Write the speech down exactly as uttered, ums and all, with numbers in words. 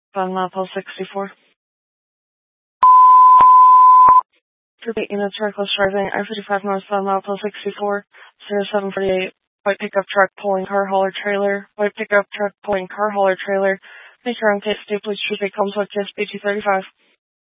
Van Maple sixty-four. For eight units reckless driving, I fifty-five North Van Maple sixty-four, zero seven forty-eight. White pickup truck pulling car hauler trailer. White pickup truck pulling car hauler trailer. Make your own case, please. Street comes with just B T thirty-five.